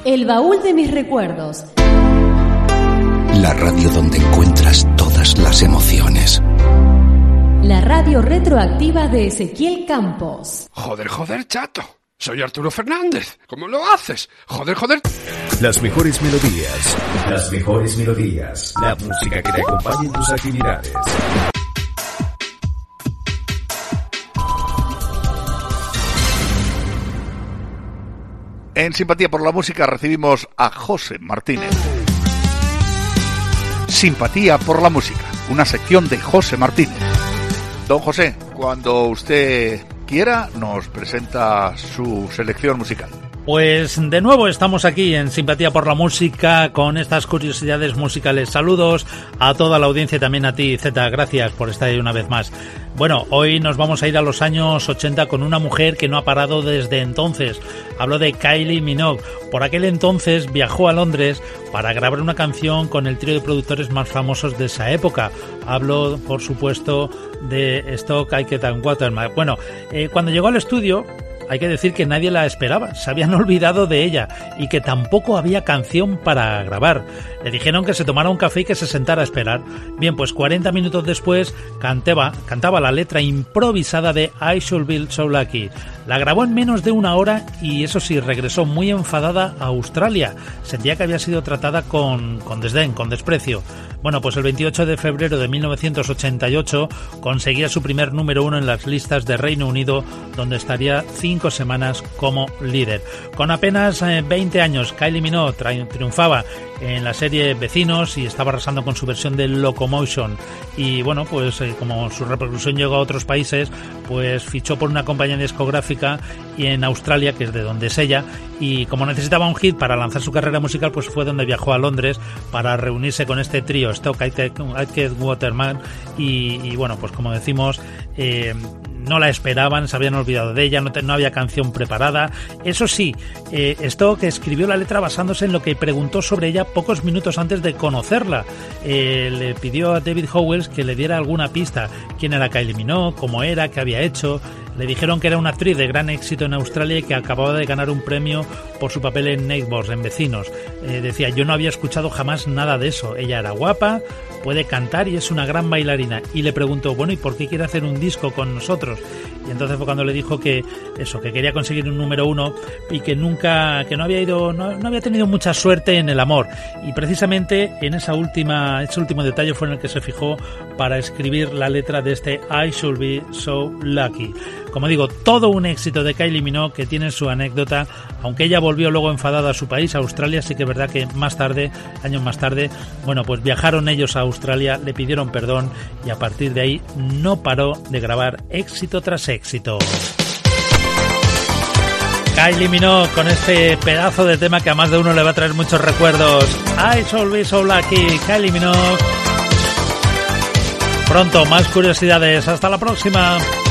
El baúl de mis recuerdos. La radio donde encuentras todas las emociones. La radio retroactiva de Ezequiel Campos. Joder, chato. Soy Arturo Fernández. ¿Cómo lo haces? Joder. Las mejores melodías. La música que te acompañe en tus actividades. En Simpatía por la Música recibimos a José Martínez. Simpatía por la Música, una sección de José Martínez. Don José, cuando usted quiera, nos presenta su selección musical. Pues de nuevo estamos aquí en Simpatía por la Música con estas curiosidades musicales. Saludos a toda la audiencia y también a ti, Zeta. Gracias por estar ahí una vez más. Bueno, hoy nos vamos a ir a los años 80 con una mujer que no ha parado desde entonces. Hablo de Kylie Minogue. Por aquel entonces viajó a Londres para grabar una canción con el trío de productores más famosos de esa época. Hablo, por supuesto, de Stock, Aitken and Waterman. Bueno, cuando llegó al estudio, hay que decir que nadie la esperaba, se habían olvidado de ella y que tampoco había canción para grabar. Le dijeron que se tomara un café y que se sentara a esperar. Bien, pues 40 minutos después cantaba la letra improvisada de I Should Be So Lucky. La grabó en menos de una hora y eso sí, regresó muy enfadada a Australia. Sentía que había sido tratada con desdén, con desprecio. Bueno, pues el 28 de febrero de 1988 conseguía su primer número 1 en las listas de Reino Unido, donde estaría 5 semanas como líder. Con apenas 20 años, Kylie Minogue triunfaba en la serie Vecinos y estaba arrasando con su versión de Locomotion. Y bueno, pues como su repercusión llegó a otros países, pues fichó por una compañía discográfica y en Australia, que es de donde es ella, y como necesitaba un hit para lanzar su carrera musical, pues fue donde viajó a Londres para reunirse con este trío, Stock, Aitken, Waterman, y bueno, pues como decimos, no la esperaban, se habían olvidado de ella, no había canción preparada. Eso sí, Stock escribió la letra basándose en lo que preguntó sobre ella pocos minutos antes de conocerla. Le pidió a David Howells que le diera alguna pista, quién era Kylie Minogue, cómo era, qué había hecho. Le dijeron que era una actriz de gran éxito en Australia y que acababa de ganar un premio por su papel en Neighbours, en Vecinos. Decía, yo no había escuchado jamás nada de eso. Ella era guapa, puede cantar y es una gran bailarina. Y le preguntó, bueno, ¿y por qué quiere hacer un disco con nosotros? Y entonces fue cuando le dijo que quería conseguir un número 1 y que no había tenido mucha suerte en el amor. Y precisamente en ese último detalle fue en el que se fijó para escribir la letra de este I Should Be So Lucky. Como digo, todo un éxito de Kylie Minogue, que tiene su anécdota. Aunque ella volvió luego enfadada a su país, a Australia, sí que es verdad que años más tarde, bueno, pues viajaron ellos a Australia, le pidieron perdón y a partir de ahí no paró de grabar éxito tras éxito. Kylie Minogue con este pedazo de tema que a más de uno le va a traer muchos recuerdos. I Should Be So Lucky, Kylie Minogue. Pronto más curiosidades. Hasta la próxima.